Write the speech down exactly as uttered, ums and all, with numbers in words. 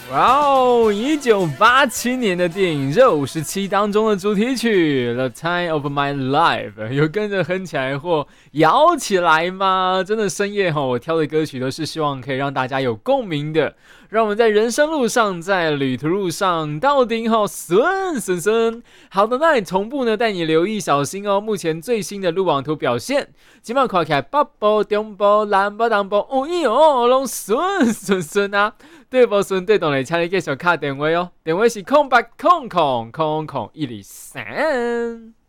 哇哦！一九八七年的电影《热舞十七》当中的主题曲《The Time of My Life》，有跟着哼起来或摇起来吗？真的深夜哈，我挑的歌曲都是希望可以让大家有共鸣的，让我们在人生路上，在旅途路上到顶哈顺顺顺。好的，那你同步呢，带你留意小心哦。目前最新的路网图表现，今晚看起来北部、中部、南部、东部，哦哟，拢顺顺顺啊！对不顺对懂的，请你继续卡电话哦，电话是空八空空空空一二三。